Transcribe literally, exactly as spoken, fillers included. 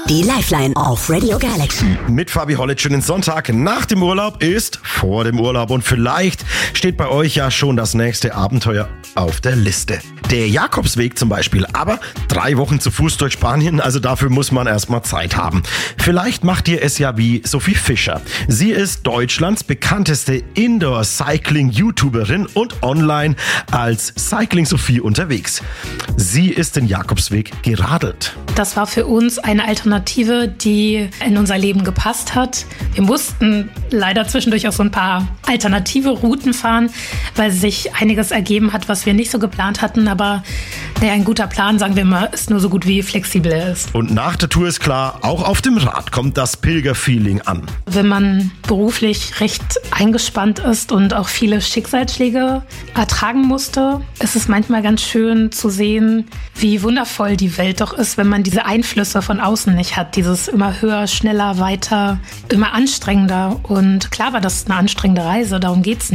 Die Lifeline auf Radio Galaxy. Mit Fabi Hollitsch. Schönen Sonntag nach dem Urlaub ist vor dem Urlaub und vielleicht steht bei euch ja schon das nächste Abenteuer auf der Liste. Der Jakobsweg zum Beispiel, aber drei Wochen zu Fuß durch Spanien, also dafür muss man erstmal Zeit haben. Vielleicht macht ihr es ja wie Sophie Fischer. Sie ist Deutschlands bekannteste Indoor-Cycling-YouTuberin und online als Cycling Sophie unterwegs. Sie ist den Jakobsweg geradelt. Das war für uns eine Alternative, die in unser Leben gepasst hat. Wir mussten leider zwischendurch auch so ein paar alternative Routen fahren, weil sich einiges ergeben hat, was wir nicht so geplant hatten. Aber naja, ein guter Plan, sagen wir mal, ist nur so gut wie flexibel er ist. Und nach der Tour ist klar, auch auf dem Rad kommt das Pilgerfeeling an. Wenn man beruflich recht eingespannt ist und auch viele Schicksalsschläge ertragen musste, ist es manchmal ganz schön zu sehen, wie wundervoll die Welt doch ist, wenn man diese Einflüsse von außen nicht hat. Dieses immer höher, schneller, weiter, immer anstrengender. Und klar war das eine anstrengende Reise, darum geht's nicht.